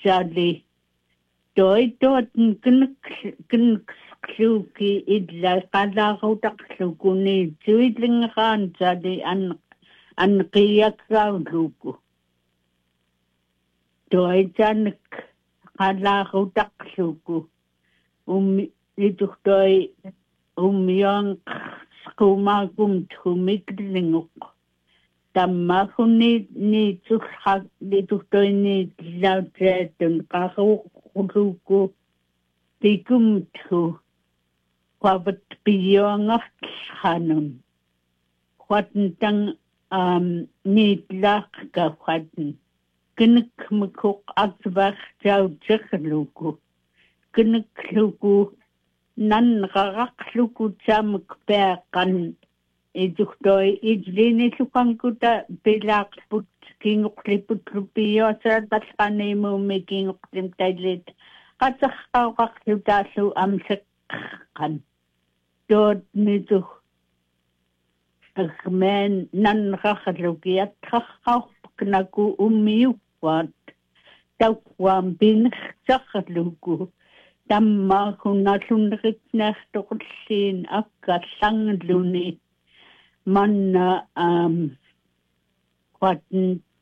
Charlie. Toi kinkluki illa qalaarutaqlukuni tuilingeraan Charlie an qiyakkaauluku. Toi tanak qalaarutaqluku. Ituhtoi umyang skumakum tumiklinguq. Tammahuni ni tukhak ituhtoi ni lautretun qaruquluku tikumtu qavat piyongarthanun. Qatntang ni tlaqqa qatn. Kinikmukuk akbar tautikluku. Kinikluku nan raqluku tamak peaqan. Ituhtoi idlinilluqankuta pilaqput kinguqliputlupiyosa talqanimuumi kinguqlim tailit qatarqauqarlutaallu amseqqan toot nitu men nanraqlukiatqarqauqnaku ummiyuqquat tauqquam pinnertaqluku tamma hunnallunneritnaartoqulliin akkallangluni manna qatn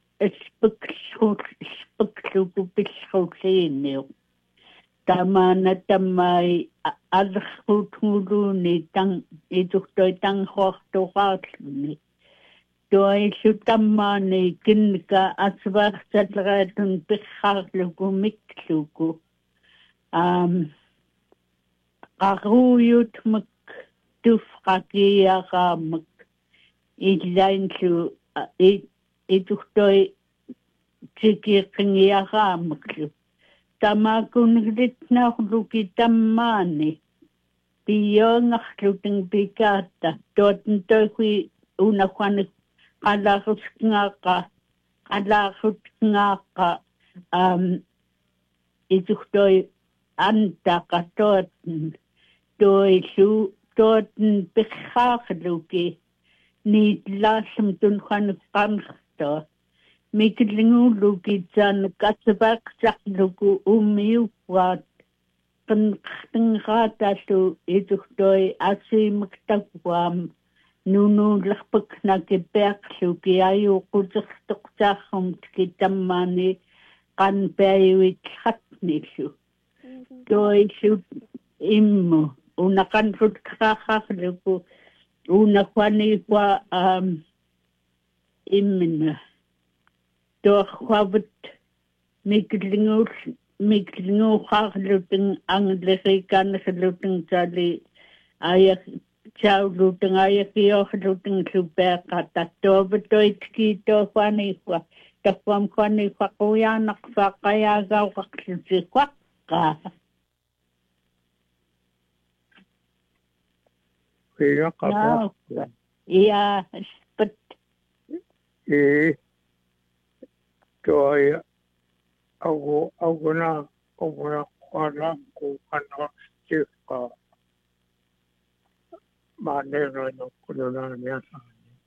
ispikluku pillqulliinniu tamana tammai allerqutnguluni tang ituhtoi tanghuartuqaarluni toillu tammani kinka asvaartalleratun pirraarluku mikluku qaruyutmak tufqakiaqaamak illainlu ituhtoi tikiqingiaqaamaklu tamakunigritnaarluki tammaani piyongarluting pikaata tootntoiqui unaquanik qalaarutkngaaqa ituhtoi antaqa tootn toillu tootn pirraarluki niitlaallum tunqanuqqarnerto mikillinguluki tsan katsavaqsarluku ummiyuqquat qinqartingraatallu ituhtoi asiimaktakuam nunuulerpaknaki peaqluki ayuqutertoqtaarrumtki tammaani qanpeayuitratnillu toillu immu unaqanrut qaqarluku unaquaniqua imna toqquavut miklinguuqarluting anglerikannerluting tali ayak chauluting ayakiorluting lupeaqata toovatoitki toquaniqua taquam quaniqua quyaanaqfaqayaagauqarlusiquaqqa Ja, spit toi aguna qala ku kana tikka manero no kuna niasa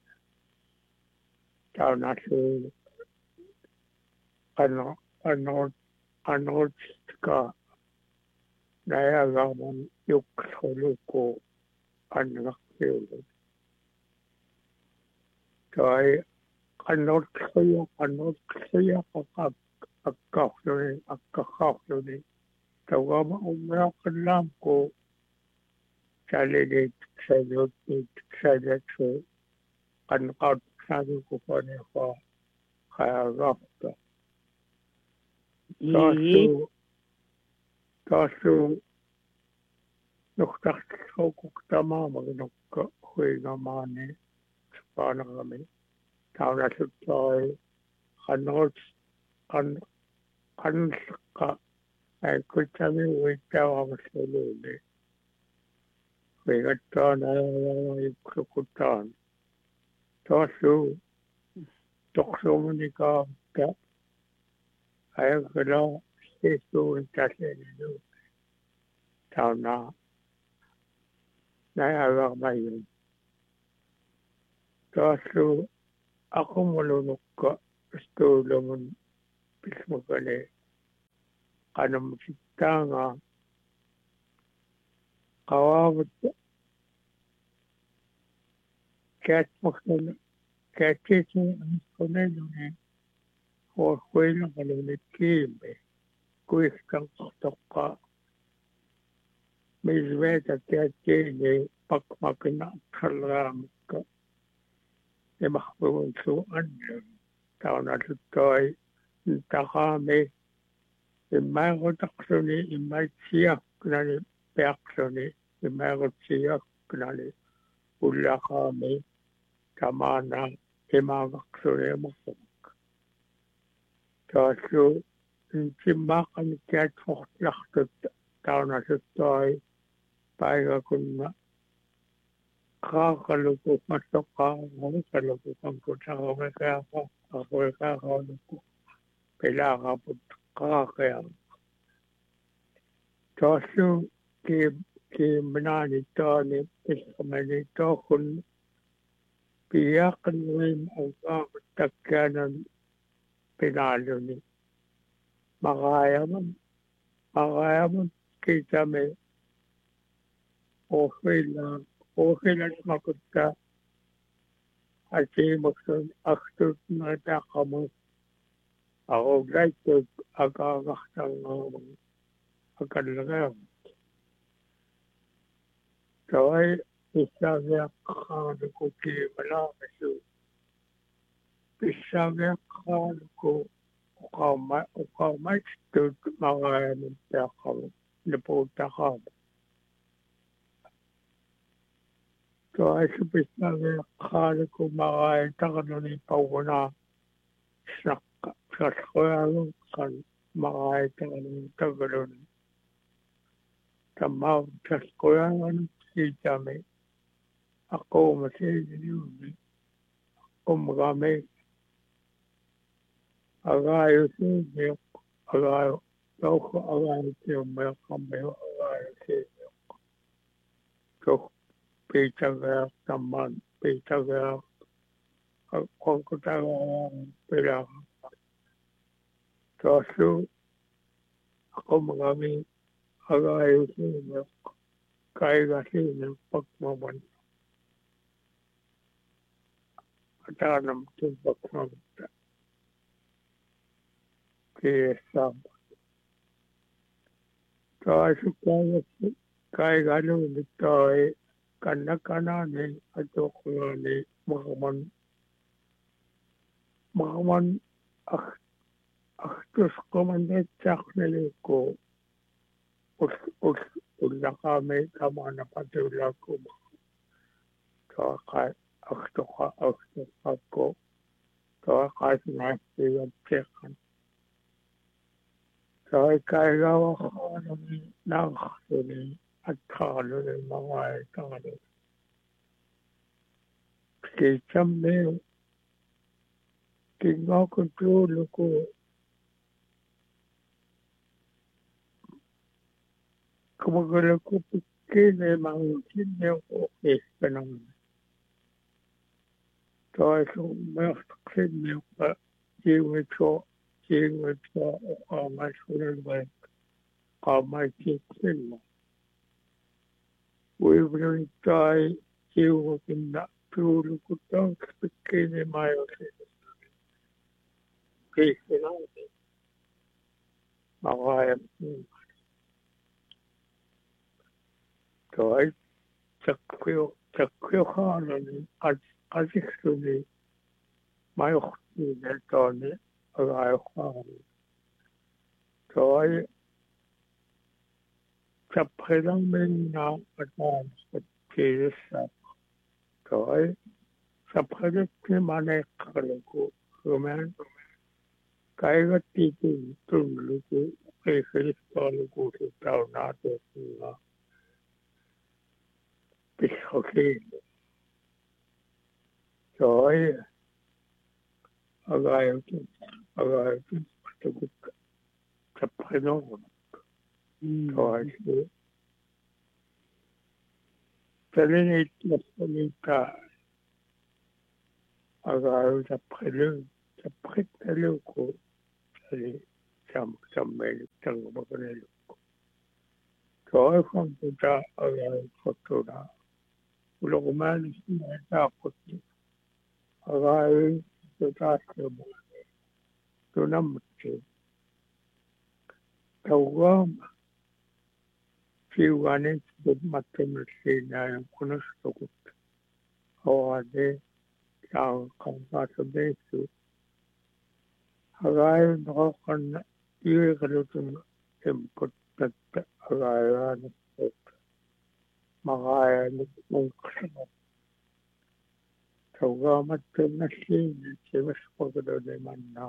taunatu anotka nayagamon yuksoluko anrakkiulu toi anotksaya akkaqarluni tawama umraqallamku chalinit sayutsu anqartsaluku qaniqa qaarraqta tasu nuqtartsuquk tamaamagnukka huigamaani spaanagami taunasuttoi qanqa aikutami uittavamasuluni huigattaana yuksukutaan tasu toqsumunikaamta ayagala sisuun taseninu tauna nayagarmayun tasu aqumulunukka stuulumun pismukale qanamsittaanga qawaavat kaatmaqsana kaattiitun anqunaluni huaquilaqalunikkiimi kuistanqartoqqa misveeta kaattiini pakmakina atqalleraamikka imaqpugun suu'annu taunalluttoi taqaami immaaqutaqsuni immaitsiaqnani peaqsuni immaaqutiaqnani ullaqaami tamaana imaaqaqsuni imaqsuq taassu intimmaaqani kaatfortlartut taunalluttoi paigakunna qaaqaluku massoqaaqaluku kankutaqamekaaqa aquiqaaqaluku pilaaqaput qaaqia taassu kiimnaani taani isqamani tooqun piaqnrim alqaaqut takkaanan pinaaluni maqaayamun kiitame uhilasmaqutta asiimuksun aqtutnataqamus aquglaittuk akaaqartanngaamun akallereermut toi pissaviaqqaaluku kiimalaamisu pissaviaqqaaluku uqaumaittut maqaayamun piaqqamu nipuuttaqaamu toaisu pissaviaqqaaluku maqaayataqluni paugunaa snaqqa sasquyaluqqan maqaayataqluni tagluni tammaa sasquyalu siitami aquumasiiniuni umgami agaayusiimiuq agaayu tauqu agaayutiummeeqqammiu agaayusiimiuq tuq piitageaq tammaan piitageaq aqunkutagaaq pilaaqa taassu aqumgami agaayusiimiuq kaigasiimiuq pakmaman ataanamtun pakmamutta kiissaamma taassu kaigaluuni toi kannakanaani atuqnaani maqman ahtusqumanitsaqnilikku ullaqaami tamaana patullakkuma toaqai ahtuqqakku toaqaisnaasigattiqqan toi kaigawaqaanuni naartuni attaqaluni maqaayataqaluni kiitsammiu kingaakuttuuluku kumagalaku pikkiine maangkinniuqu ispanaani toisu meertaqsinniuqa jiuitsuo uqaamaisulalvaik qaamaitiiqsinna uivlunittai jiuvakinna tuulukuttaaq pikkiine maayosin kiispanaani maqaayam toi takkuyoqaanani qasiksuni mayortiine tooni agaayoqaani toi sapqilarminna ataanasat kiissaaq toi sapqilikki maneeqqaluku humaan kaigattiitun tulluku qiiqiliqqaaluku sutaunaatuqunga pishokiini toi agaayutun patukukka sapqinoornak toaisu talinitlassanita agaayu sapqittaluku tali sammeli tangumakanelu toifan puta agai fotona ulogumani taaquttu agai totaasemu tunammutti tawwaama fiuganet mattumilliinaayan kunustukut awade qaaqaatabeessu agai noqoqanna iiqalutun temput tatta agaiaana magaayana munqsama tawwaamattunnalliini simasqogulemanna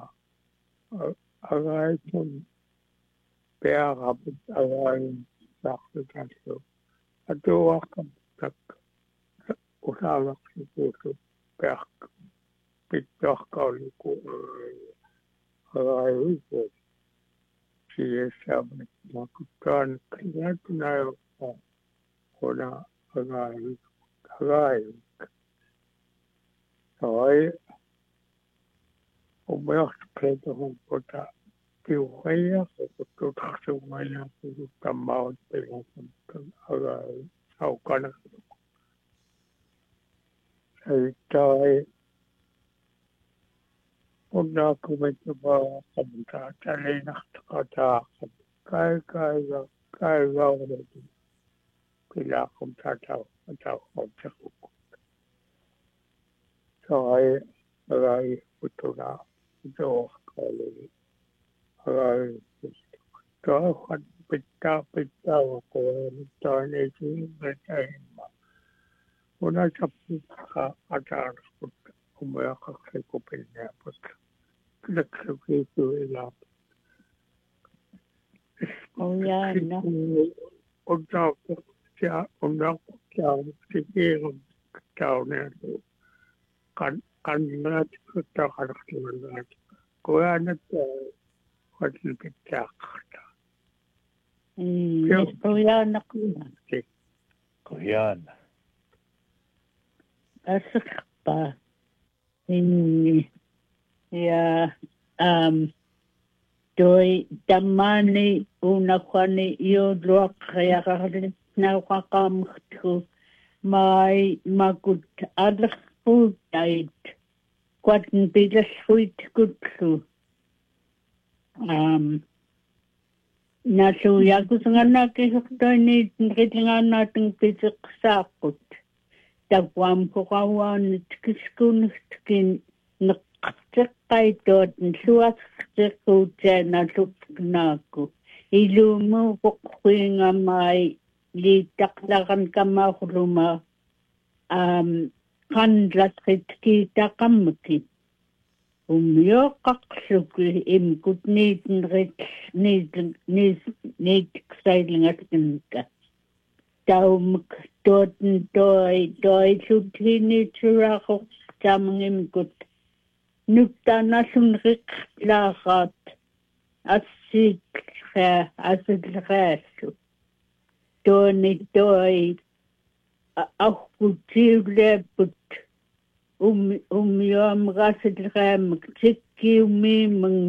agaitun peaqaput again saaqtutallu atuaqam tak usaavaqsukuusu peaq pittuaqqauluku agaiuku siyasaabni makuttaan kinaatunayo kona agai Rồi, umeosta peitohon kota tiuhaia, kota taksumaia, kota maut peilahon agai saukana. Ei Onna kumituma kamta talinahta kata kai gaurati pila kumta tau kumta Rồi agai utuna do kali agai to khan pitta ko to ne ji betai ma una chappu ka atar umya ka ko pinna put lakhi ko ila no. Onna tikero taune kan nat ta kharkhtimanat koanat hotel pittaaqta Koyana Koyana asqpa ya doi damani una kwani yo loqyaqarli nawqaqamtu mai makut adlfutait kwatn bilasfuit kutlu nasu yakusngana kisuktoini ngitingana ting pitsaaqut takwam kokawan tiskun naqtiqqaitot suatsiqutena lupnaku ilumu qoqquinga mai liittaqlaqan kamaaqluma qanlatqitki taqammki umyoqqaqluki imkut niitksailngatkinka taumk toten toi suthinituraqo tamngimkut nuttanallunriqlaaqaat asilqaassu toi aqutiuleeput umyoamqasilqaamak tikkiumiimang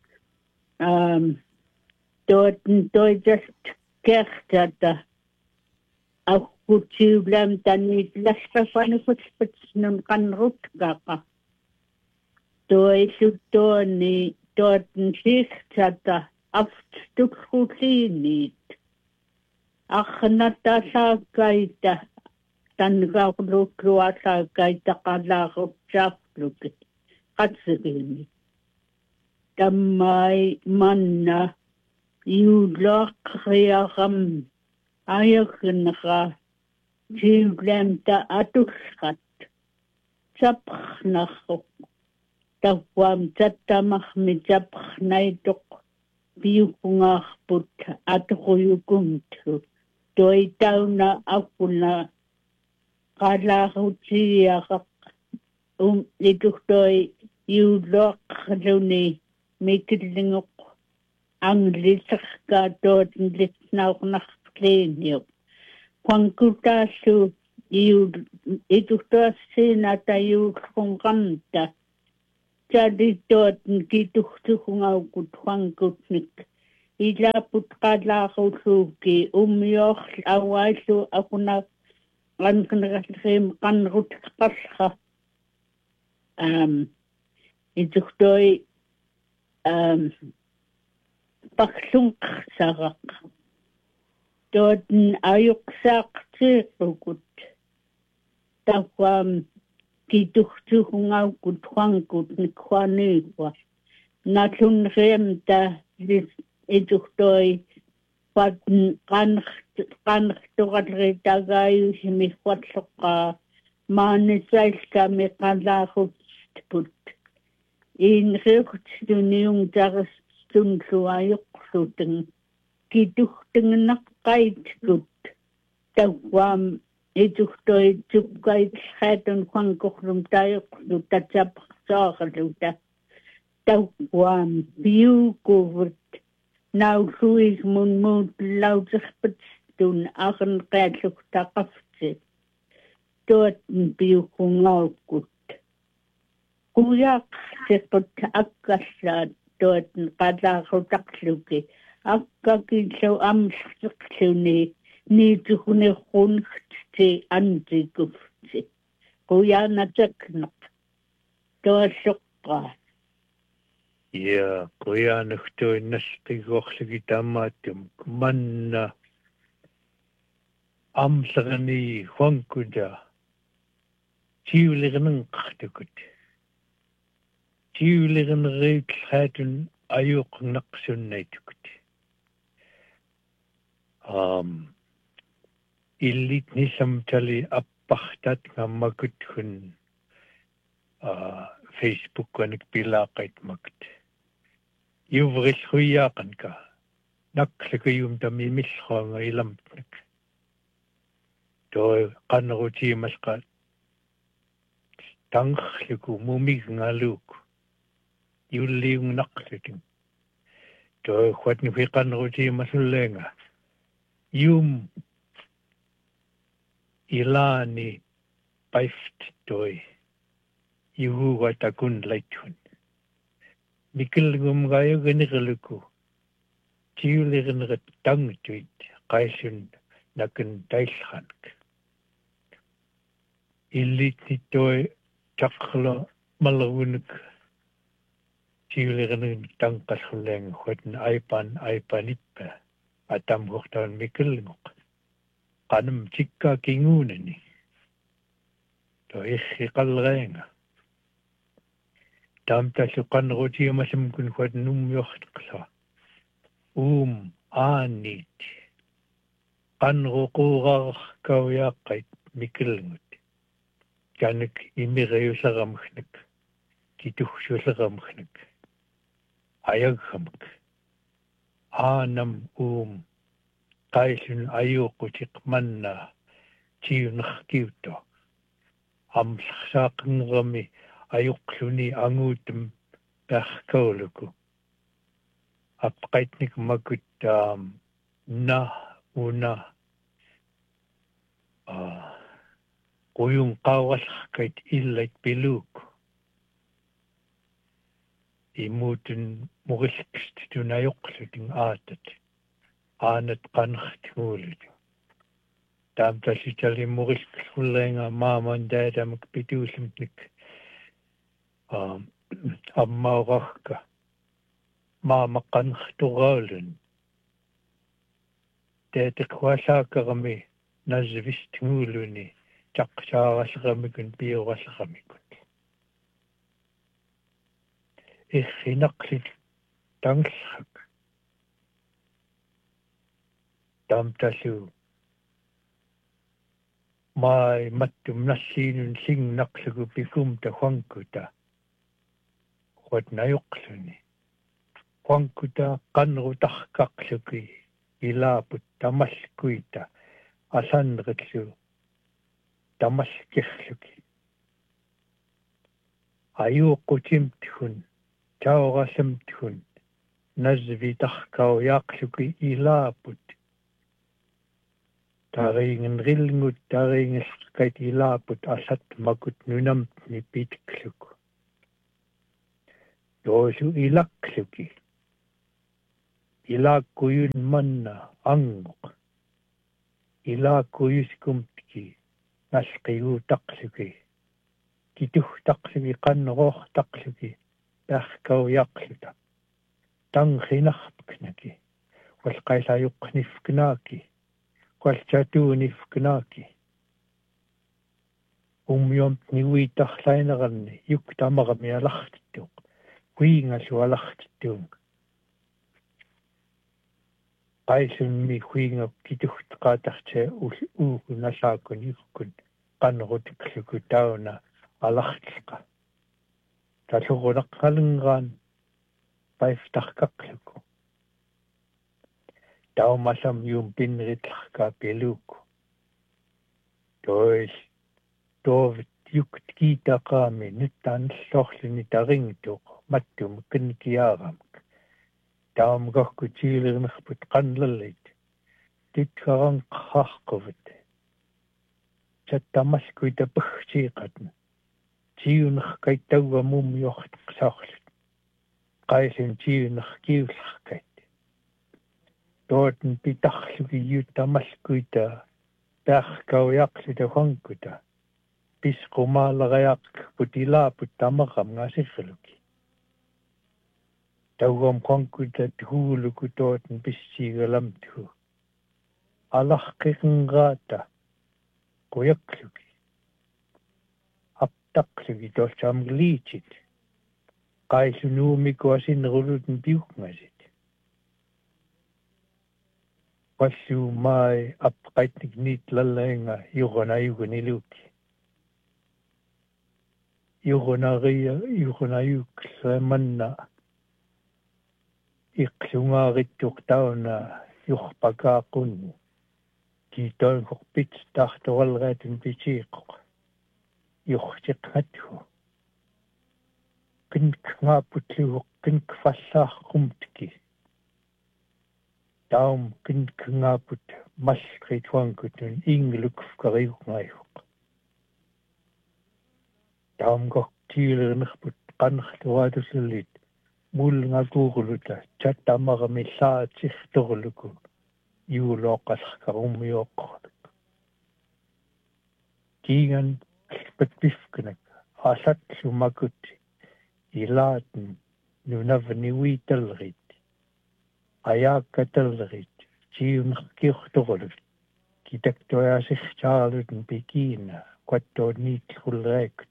toitas kertata aqutiulam taniitlastaqanikutspatnun qanrutkaqa toisuttooni toten siirtata aftullulliiniit arnatasaakaita tanqaaqluukluasaakaita qalaarutsaappluki qatsigiini tammai manna yuulaqqriaqam ayaqinqa jiulamta atullqat sapqnarruq tawwam tattamaqmi sapqnaituq piukungaarput atuquyukumtu toitauna aquna qalaarutsiaqaq ituqtoi yuuloqqluni mikillinguq angliserka tooten litnaaqnartliiniuq quankutaallu ituqtoassiina tayuullqunqamta taadittuatun kituhtuhungaukut huangkutnik ilaaput qaalaaqulluuki ummiorl awailu akuna qanqinaqallerim qanrutqarra ituhtoi paqlunqarsaraq tootn ayuqsaaqtiiqukut tawam kituhtuhungaukut huangkut nikhuaniiwa nallunriamta ituhtoi patn qanrtuqalritagaayusimi hualloqaa maanisaillami qalaaqutput inriuqtuniung taristunluayuqluteng kituhtengenaqqaitkut tawam ituhtoi tukkaithatun huangkorlum tayuqlu tatsapaqsaaqaluta tawam piukuvut naulluig munmuut lauterpatstun aqenqeallugtaqavti tuatn piukungaukut kuyaaqsiqut akkallaat tuatn qalaaqutaqluki akkakillu amllertiqluni niituhuniqqunnti antikufti kuyaanatakneq tualluqqaa Ja, kuyaanahtu nasqigorlugi taamaatum manna amserni huangkuda tiulignenqartukut tiuligneriitlhaatun ayuqnaqsunnaitukut illit nisamtali appartat ngammakutkun Facebook kanik pilaaqaitmakut yuvrillhuyaaqanka naqlakayum tamimillruanga ilamtnak toi qanrutiimalqa tangluku mumigngaaluk yulliungnaqlutin toi khuatni qanrutiimalullenga yum ilani paift toi yuhuwa takun laitun mikilgum gayo ganiqaluku tiuligneret tangtuit qaisun nakan tailhank illititoi taqla malawunik tiuligneret tangqalhulleng khuatn aipanippa atam huqtan mikilnguq qanam tikka kingunani to ikhi qalreenga tamtallu qanrutiimalum kun khuatnum yortqla aanit qanruquurarkauyaaqqait mikilngut kanik imirayulleramaknak kituhsuleramaknak ayaggamak aanam qailun ayuqutiq manna tiunerkiutto amllersaaqinnerami ayuqluni anguutum perkauluku apqaitnik makut na una quyun qawallaqait illait piluk imutun murilkstun ayuqlutin aatat aanat qanrtiguulut taamtallitali murilkullenga maaman daadamak pituullumtnik ammaurarka maamaqanrtugaulun teetiqwallaakkarami nasvistguuluni taqsaaralleramikun piuralleramikun irrinaqlit tangllak taamtallu mai mattum nassiinun singnaqlugu pikumta huangkuta huatnajuqluni huangkuta qanrutarqaqluki ilaaput tamalkuita asanritlu tamalkirluki ayuuqqutimthun taurallamthun nasvitarkauyaaqluki ilaaput taringenrilngut taringelqait ilaaput allat makut nunamtni pitikluku Joosu ilakluki. Ilakuyun manna angok. Ilakuyuskumtki. Nalqiyu taqluki. Kituh taqluki qanroh taqluki. Tahkau yaqluta. Tanghinahpknaki. Walqaisayuqnifknaki. Walchatuunifknaki. Umyomtni uitarlaineranni yuktamaramialaqtittuq. Kuingallualaqtittuung. Qaisunmi kuingak kituhtqaatartia uugunallaakun yukkun qanrutikluku tauna alaqtilqa. Tallurunaqqalungraan paiftarkaqluku. Taumallam yumpinritlarka peluku. Toovit jukt kiitaqaami nyt taanallorluni taringtuq mattum kinkiaaramk. Taamgahku tiilirnerput qanlallit. Titkaranqarquvit. Tattamaskuita puhtiiqatna. Tiunerkaittauwa mummiortqsaarlut. Qaisun tiunerkiullarkait. Tooten pitarluki yuttamaskuita taarkaujaqluta huankuta. Pisqumaalariaq putilaaput tamaram ngasirluki. Tauam huankuta tuuluku tooten pissiigalamtu. Alarqiqngaata kuyaqluki. Aptaqluki tolchamgliitit. Qaisunuumiku asinruluten piuqngasit. Wallu mai apqaitnik niit lallainga yugonayuguniluki. Yugonayuklemanna iqlungaarittuq tauna yurpakaaqunni. Kiitoinqorpit tahtoralraatun pitiiqoq. Yurtiqathu. Kinkngaaputlluuq kinkfallaarqumtki. Taum kinkngaaput malqituankutun inglukfkariuqngaiuq. Taumgoq tiilirnerput qanrluaatusullit mulngakuurluta chattamaramillaatiirtorluku yuulooqallarkarummiooqqorluk. Kiingan patpifknak allatlumakut ilaaten nunavni uitalrit. Ajaakkatallerit, tiunerkiortorlut, kitaktojaasirtaaluten pikiina, kuattoon niitlulreekut.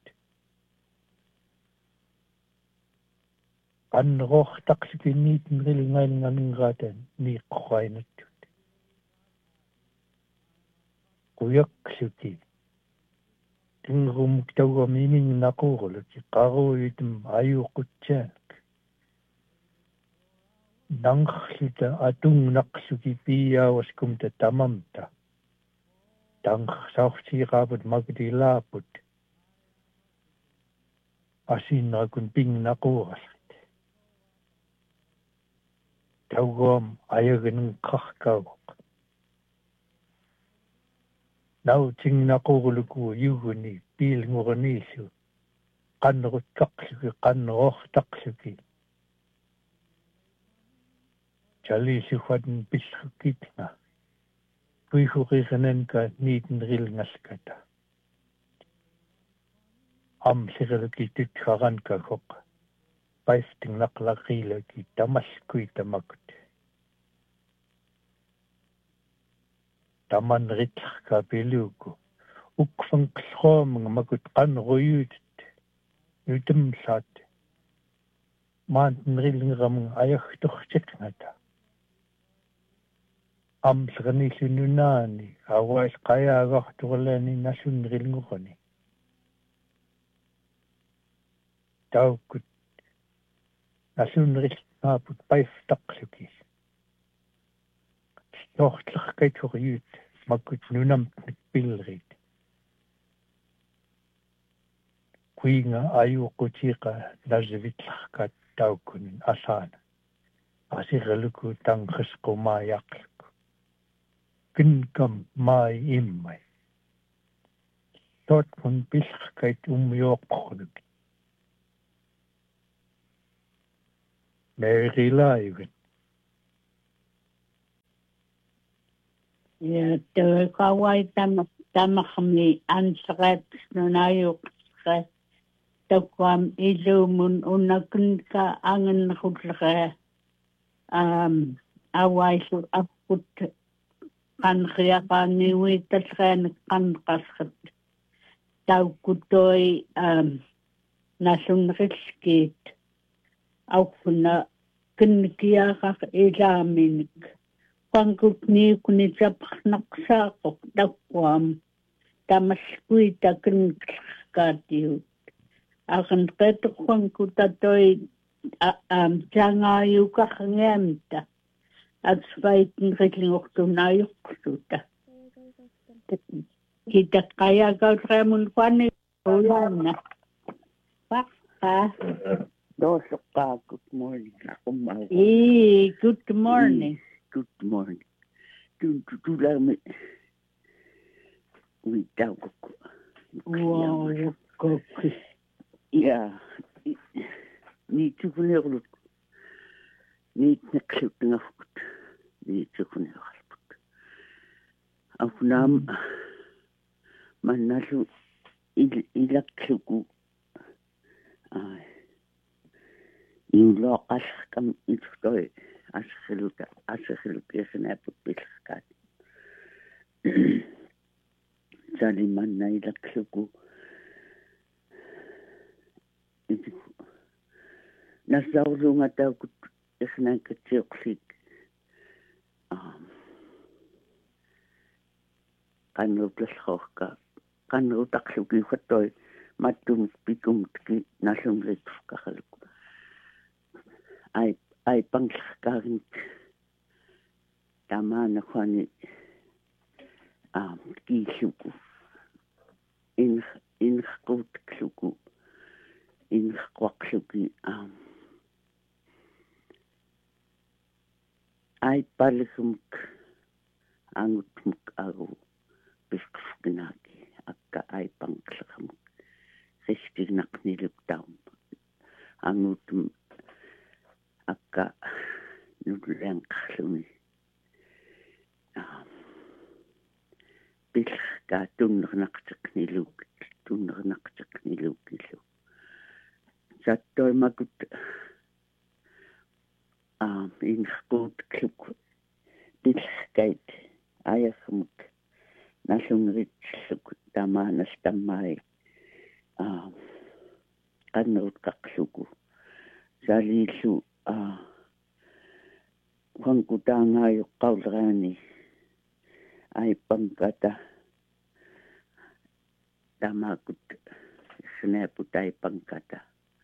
Anrohtaqluki niitenrilngailnganingraatan niiqqorainattut. Kuyaqluki, tingrumuk tauamininnaquurluki, qaruujutum ajuuqutsaak. Nangluta atungnaqluki piiaawaskumta tamamta. Tangsaurtiiraaput magdilaaput. Asinrakun pingnaquurallit. Taugoam ayaganun qarkauq. Nautingnaquurluku yuguni piilngurniillu. Qanrutkaqluki qanroortaqluki. Chaliisuhuatun pillukitnga. Puihurirananka niitenrilngalkata. Amlirluki tutkaranka hoq. Paiftinglaqlaqiilaki tamalkuitamakut. Tamanritlarka piluku. Ukfanqlroomnga makut qanruyuutit. Nutumlaat. Maantenrilngeramnga ajagtortikngata. Amlirnillununaani awail qayaagorturlaani nallunrilngurani. Taukut nallunrilnaaput paiftaqluki. Nortlerkaiturjut makut nunamtnik pilrit. Kuinga ajuuqutiiqa nasvitlarkat taukunin asaana. Asirluku tangqisqumaajaqluku. Kinkam mai immai. Totmun pilqait umyooqqorluk. Merilaiven. Ja, der Kawai tamachmi ansret nunayuqsre takwam ilumun unakunka angan khulre awaisu akut qanqiaqani witalqan qanqasqat taukutoi nasunriskit aufuna kinkiaqaq ilaminik Pangkutni kunitsapnaqsaaqoq takwam tamaskuita kinqatiut aqanqetuqwan kutatoi tangayukaqngamta atsvaitin qillingoqtunayuqsuta kitaqayaqautremun qani ulana paqa Good morning. Good morning. Good morning. Tu lame. We tau koko. Wow, koko. Ja. Ni tukunerlut. Ni neksut ngafut. Ni tukunerlut. Afnam manasu ilaksuku. Loqas kam itstoi. Askhiluk yesnaput bilskat. Saliman na ilaksuku. Nasawrunga daw kut yesnakatsiuksik. Kanrutlashoka. Kanrutaksuki khatoi. Matum pikum tki nasumlit kakhaluk. Ai pangkarin tamana khani kisuku in khut ksuku in khwaksuki ai palsumk angutmuk agu bisknaki akka ai pangklakam richtig nakniluk taum angutum akka nudlang khlumi bilka tunnernaqtiqniluk illu sattoi makut in khut kluk bilkait ayasmuk nasunritsuk tamanas tammai qannut qaqsuku salilu Kutanga qaulrani ai pangkata tamakut snaput ai pangkata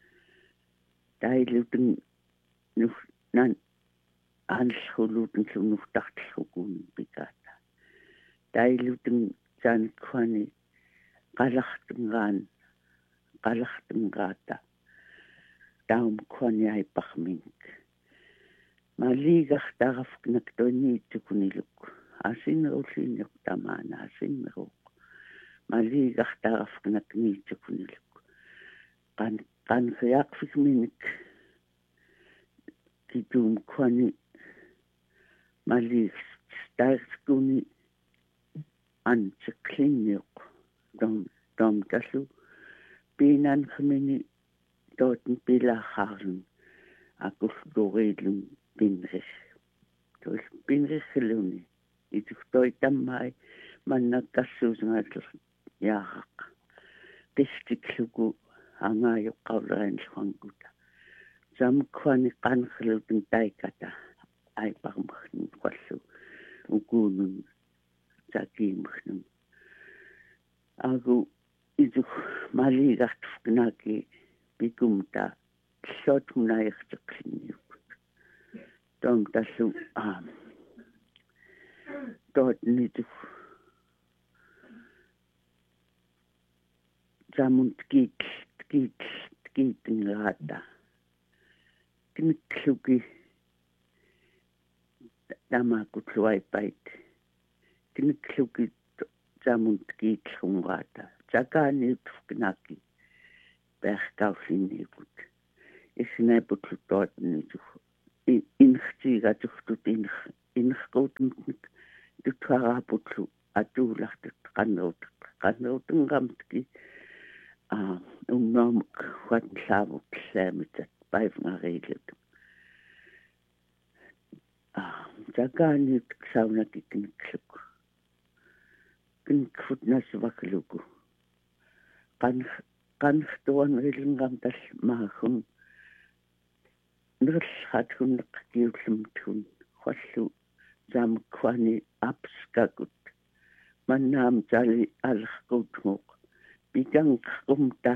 tailutun nan anschuluten zum nuftachtkun bikata tailutun san khani qalachtun gata taum khani ai pachmink Maliga taraf naktoni tukuniluk. Asin rosinok tamana asin merok. Maliga taraf nakni tukuniluk. Kan khayak fikminik. Kitum kwani malik starskuni an tseklinyok. Dom tasu pinan khmini toten pila harun. Akus doredlung Pinris. Dus Pinris geluni. Itu toi tamai manakasus ngatur yahak. Pistikluku angayo kaulain swanguta. Jam kwani kan gelutun taikata. Ai pagmachn kwasu. Ugunun sakimachn. Agu itu maligat fnaki bikumta. Shot munayach tseklinyuk. Tom tasu dort nitu jamunt git ngata knikluki dama kutluai pait knikluki jamunt git ngata jakani tfknaki berkaufini gut isneput dort nitu innertiigatugtut innerquutumnik tuttuaraaputlu atuulartut qannerutenqamtki unnaamuk huatlaavuk llaamitat paivngariilut takaaniut saunaki knikkluk knikfut nasvakluku qanrtuan rilingam tal maahun nirlhathunnaq kiullumtun qallu zamkwani apskakut mannaam tali alqutnguq pikanqqumta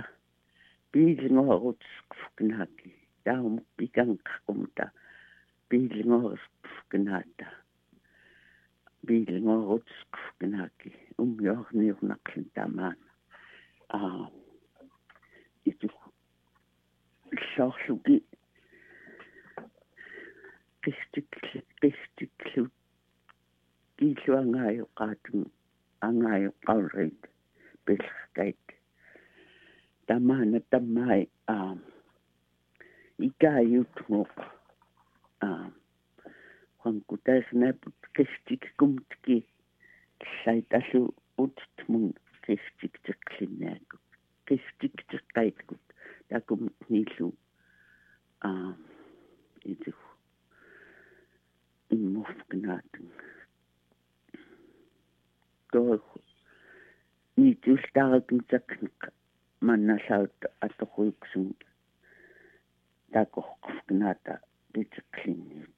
piilingorutskfuknaki taum pikanqqumta piilingorutskfuknata piilingorutskfuknaki umyorniurnaqlun tamaana itu sorluki qistiklu kiluangaayo qaatun angaayo qawrit pilqait tamaana tammai ikayutnguq qankutasnaput qistikkumtki llaitallu utmun qistikteqlinnaakut qistikteqqaitkut takum niillu itu immufknaatun toh niitultaarakuntakneq mannallaut atoquyuksun takoqqufknaata piteqlinniut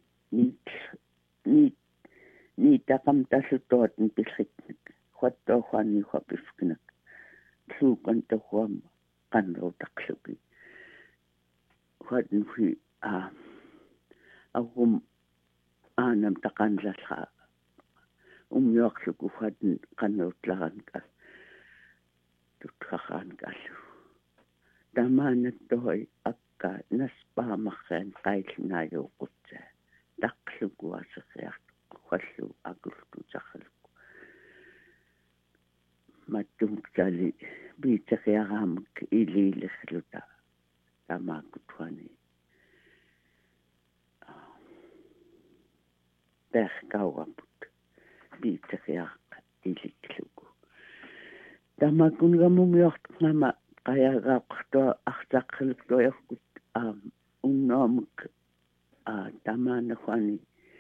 niitaqamtallutoatun pillritnek huattoorhuani huapifknak tluukan tohuam qanruutaqluki huatnui agum aanam taqanlallqa umyorluku huatn qanruutlaranka tutqaqaankallu tamaanattoy akka naspaamarraan qaillunaajuuqutsa taqluku aserriartu qallu akultutarluku mattumtali biiteriaraamak iliilerluta tamaakuttuani perkauraput biiteriarqa ilikluku tamakungamumiortngama qayagaaqtua artaqqiluqtuajorkut unnaamuk tamaanahuani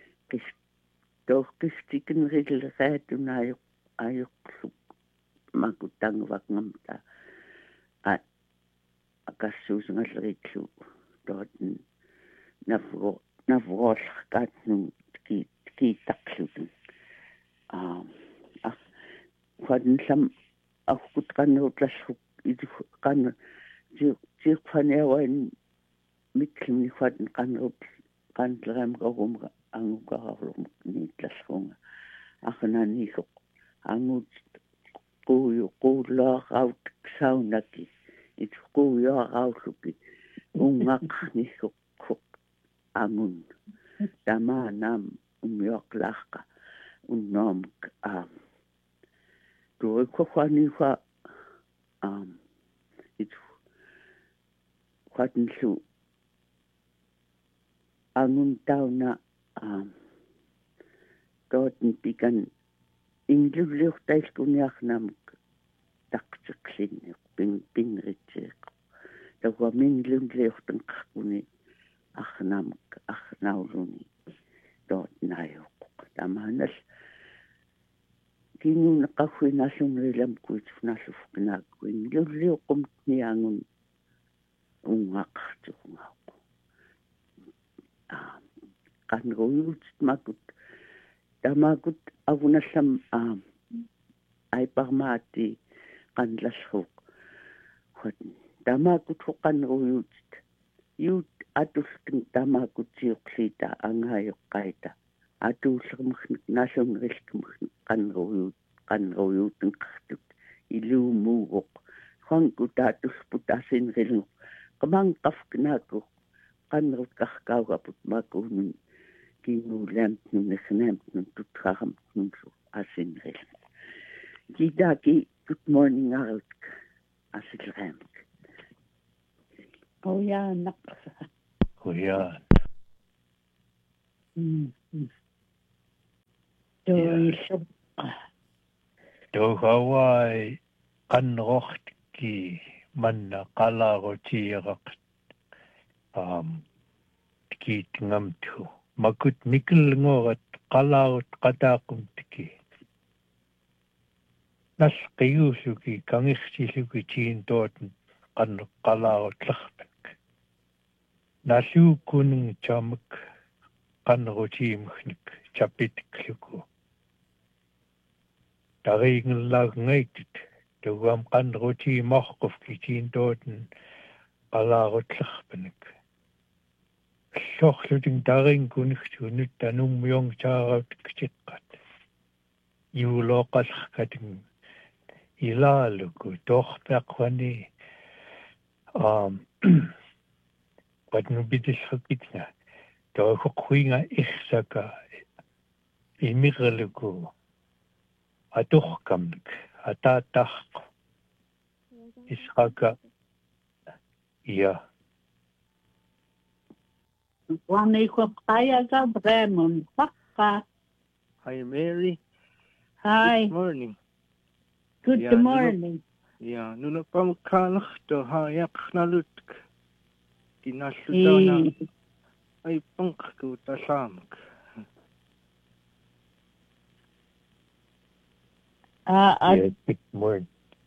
toorqistikinrilleqaatunaajoq ajoqluk makutangvaqngamta akassuusengalleriklu tootn navroorlarkaatnun kiittaqlutun huatnllam akkut qannerutlalluk itu qanne tiiqfaniawain miklumni huatn qannerut qanleramqarumqa anguqararlum niitlallunga arnaniisoq angut quullaaraut saunaki itu quullaaraulluki ungaqnisoq angun tamaanam umyorlaarqa unnaamuk tuiqquanifa itu huatnllu angun tauna tootn pikan inglulliortailkuniarnamuk taqtiqlinniq pinritseeq tawwa minglunliortanqarkuni arnamuk arnauluni tootnaajoq tamaanal kinuneqagguinaalluнгиlam kuitfnallufknaakkuin yulliuqumtniangun ungaqartuqngauq qanruyut makut tamakut avunallam aiparmaati qanlallruq tamakut qanruyut yut atultun tamakutiuqlita angaajoqqaita atuullermagnik naallungerilkumagnik qanruyuutenqartuk iluumuugoq qanqutaatulputaasinrilnguq qamanqafknaakuq qanrutqarkaugaput makuunun kiinuulaamtnun ernaamtnun tutqaramtnunlu asinrilnguq kitaaki good morning arut asilraamik. 好呀，那 Huyaan. Hawaii qanroqtki manna qalaarutiraq kiitngamtu makut mikelngorat qalaarut qataaqumtki nasqiusuki kangirsiluki tiintootn qalaarutllarpak nasuukunung chamak qanrutiimgnik chapitkluku taringellaagngaitit tuam qanrutiimorqufki tiintootn qalaarutllarpanak sorlutin tarinkunigtu nyt tanummiong saarautkitiqqat juuloqallerkatin ilaaluku torpeaqwani patnubitisrukitna tohuqquinga irsaka imirluku atorkamnik atatarq israka ja Wanneikopaya Bremon. Paka. Hi, Mary. Hi. Good morning. Good Yeah, morning. Ja, nuna pamkalachto hayak nalutk. Kinasutana ay pangku tasamak. Good morning.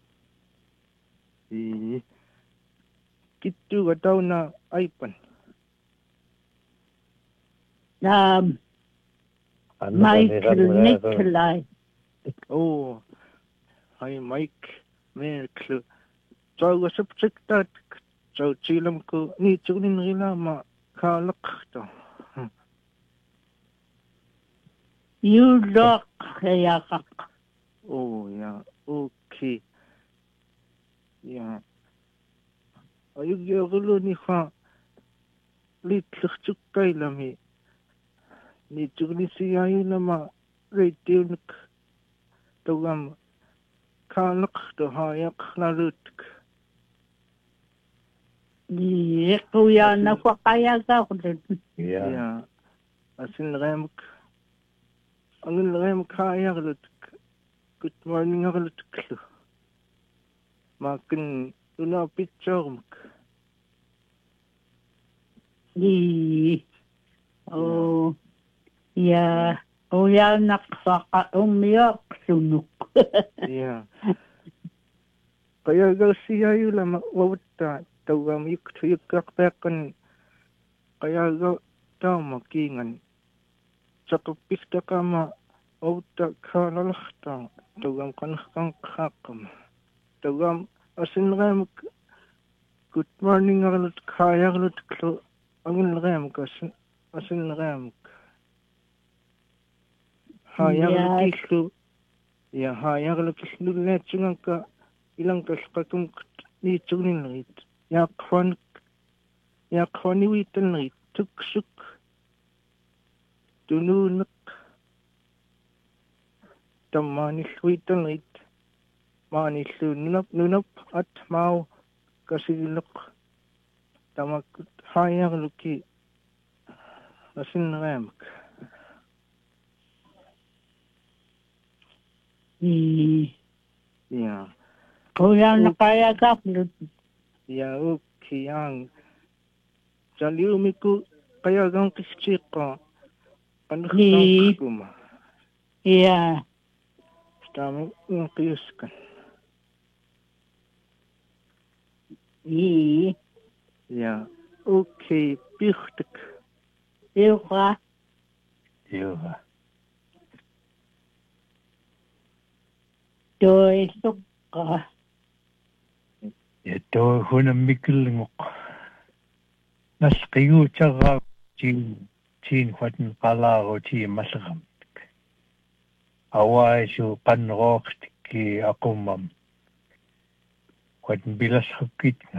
Kitu gataw na aypan. Michael Nikolai. Oh, hi Mike. Merklu. Tawa subjectat. Taw chilam ko ni tunin rila ma kalakto. You look yakak. Oh, yeah. Okay. Yeah. Ayug yagulo ni ha. Litluk kay lami. Ni tunin siya yun na ma. Radio nuk. Tawam. Kalak to hayak nalutuk. Iya, kuya na kwa kaya ka. Yeah. Asin remak. Angin remak hayak lutuk. Good morning lutuk. Makin una picture mak. Oh, yeah. Kuya nakfaka umiyak sunuk. Yeah. Kaya gal siya yun lang wawata. Tawam yukakpekan. Kaya gal tao makingan. Sa kapista ka ma wawata ka lalakta. Tawam kanakang kakam. Tawam asin remak. Good morning alut kaya alut klo. Angin remak asin remak. Hayang kislu. Ya hayang kislu net sungang ka ilang kaskatum ni tunin rit. Ya khoni witan rit tuksuk. Tununak. Tamanis witan rit. Manisu nunap at mau kasiluk. Tamak hayang luki. Asin remak. Yeah. Kuya na kaya ka. Yeah, okay. Yang saliu miku kaya gang kischika. Ano kang kuma? Yeah. Tama yung kiyuskan. Yeah. Okay. Pichtek. Ilka. Doi sukka. Ito huna mikelngok. Nasqiu tsaga tiin khwatn qalaaru ti malgam. Awaisu qanroqtki aqumam. Khwatn bilasqukitna.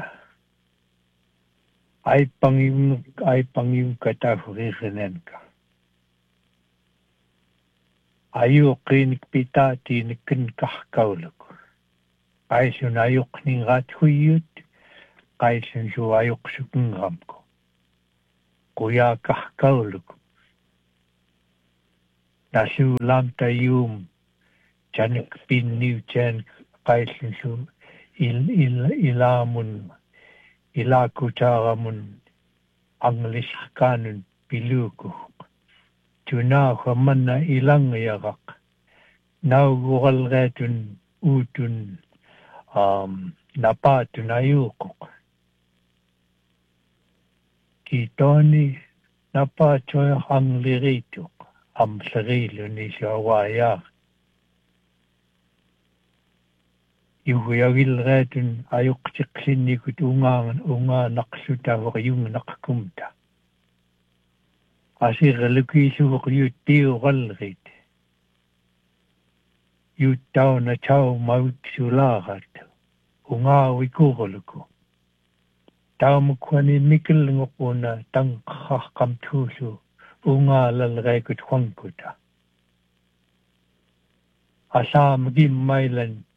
Ai pangim katafuririnanka. Ayuqinik pitati nikin kahkauluk. Aisun ayuqnin rathuiyut. Aisun su ayuqsukun ramko. Kuya kahkauluk. nasu lam tayum janik bin new jan kaitlin su ilamun ilakutaramun English kanun piluku tuna khamana ilang yarak naugural retun utun napatun ayukuk kitoni napachoy hanglirituk am sarilo ni siya Yuhuyagil retun ayuk siklinikut unga naksuta yung nakakumta. Asir lukisu yut tiu galrit. Yut tau na chau maut sulagat. Unga wikugoluku. Tau mukwani mikil ngopuna tang kakam tusu. Unga lalrekut huangkuta. Asa magim mailan